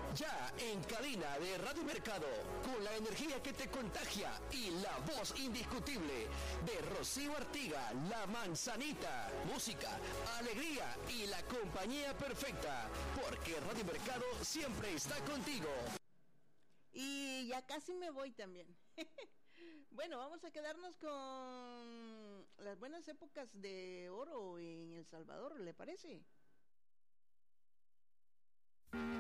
Ya en cabina de Radio Mercado, con la energía que te contagia y la voz indiscutible de Rocío Artiga, La Manzanita. Música, alegría y la compañía perfecta, porque Radio Mercado siempre está contigo. Y ya casi me voy también. Bueno, vamos a quedarnos con las buenas épocas de oro en El Salvador, ¿le parece?